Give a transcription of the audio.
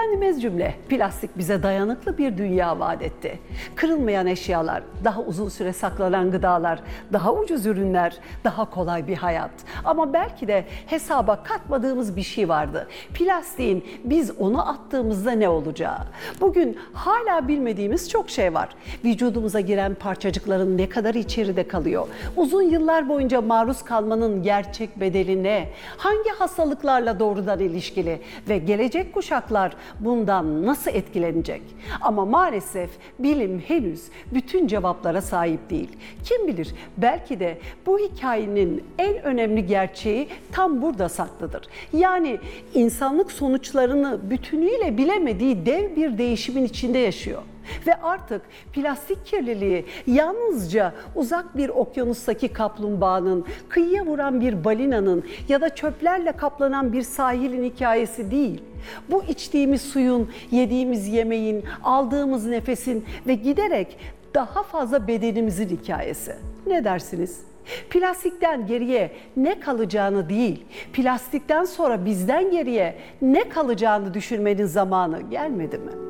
Efendimiz cümle, plastik bize dayanıklı bir dünya vaat etti. Kırılmayan eşyalar, daha uzun süre saklanan gıdalar, daha ucuz ürünler, daha kolay bir hayat. Ama belki de hesaba katmadığımız bir şey vardı. Plastiğin biz onu attığımızda ne olacağı. Bugün hala bilmediğimiz çok şey var. Vücudumuza giren parçacıkların ne kadar içeride kalıyor? Uzun yıllar boyunca maruz kalmanın gerçek bedeli ne? Hangi hastalıklarla doğrudan ilişkili ve gelecek kuşaklar bundan nasıl etkilenecek? Ama maalesef bilim henüz bütün cevaplara sahip değil. Kim bilir, belki de bu hikayenin en önemli gerçeği tam burada saklıdır. Yani insanlık sonuçlarını bütünüyle bilemediği dev bir değişimin içinde yaşıyor. Ve artık plastik kirliliği yalnızca uzak bir okyanustaki kaplumbağanın, kıyıya vuran bir balinanın ya da çöplerle kaplanan bir sahilin hikayesi değil. Bu içtiğimiz suyun, yediğimiz yemeğin, aldığımız nefesin ve giderek daha fazla bedenimizin hikayesi. Ne dersiniz? Plastikten geriye ne kalacağını değil, plastikten sonra bizden geriye ne kalacağını düşünmenin zamanı gelmedi mi?